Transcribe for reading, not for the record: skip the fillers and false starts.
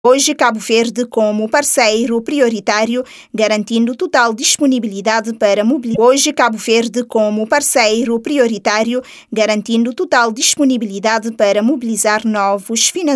Hoje, Cabo Verde como parceiro prioritário, garantindo total disponibilidade para mobilizar. Hoje, Cabo Verde como parceiro prioritário, garantindo total disponibilidade para mobilizar novos financiamentos.